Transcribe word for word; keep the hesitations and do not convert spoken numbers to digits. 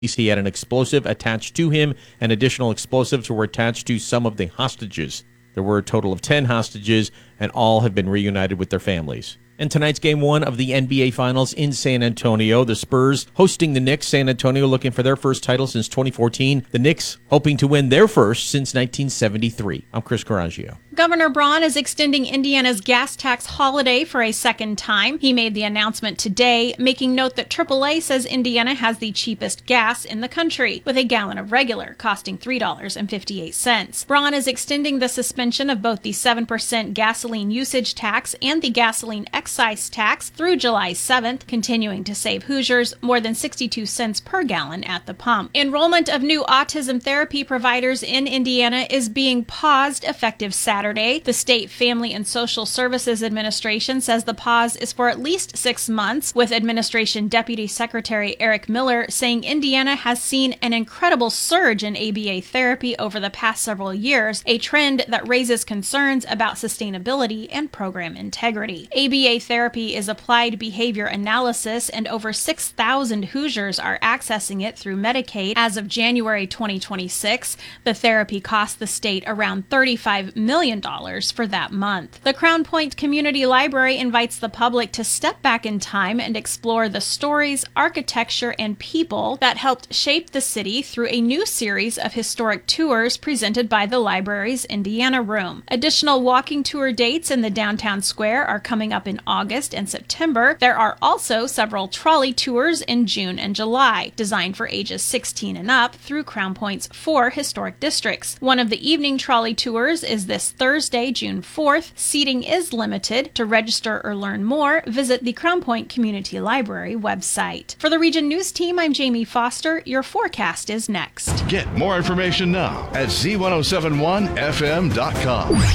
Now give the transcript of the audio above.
He had an explosive attached to him, and additional explosives were attached to some of the hostages. There were a total of ten hostages, and all have been reunited with their families. And tonight's game one of the N B A Finals in San Antonio. The Spurs hosting the Knicks. San Antonio looking for their first title since twenty fourteen. The Knicks hoping to win their first since nineteen seventy-three. I'm Chris Coraggio. Governor Braun is extending Indiana's gas tax holiday for a second time. He made the announcement today, making note that triple A says Indiana has the cheapest gas in the country, with a gallon of regular costing three dollars and fifty-eight cents. Braun is extending the suspension of both the seven percent gasoline usage tax and the gasoline excise tax through July seventh, continuing to save Hoosiers more than sixty-two cents per gallon at the pump. Enrollment of new autism therapy providers in Indiana is being paused effective Saturday. The State Family and Social Services Administration says the pause is for at least six months, with Administration Deputy Secretary Eric Miller saying Indiana has seen an incredible surge in A B A therapy over the past several years, a trend that raises concerns about sustainability and program integrity. A B A therapy is applied behavior analysis, and over six thousand Hoosiers are accessing it through Medicaid. As of January twenty twenty-six, the therapy cost the state around thirty-five million dollars for that month. The Crown Point Community Library invites the public to step back in time and explore the stories, architecture, and people that helped shape the city through a new series of historic tours presented by the library's Indiana Room. Additional walking tour dates in the downtown square are coming up in August and September. There are also several trolley tours in June and July, designed for ages sixteen and up through Crown Point's four historic districts. One of the evening trolley tours is this Thursday, June fourth. Seating is limited. To register or learn more, visit the Crown Point Community Library website. For the Region News Team, I'm Jamie Foster. Your forecast is next. Get more information now at Z ten seventy-one F M dot com.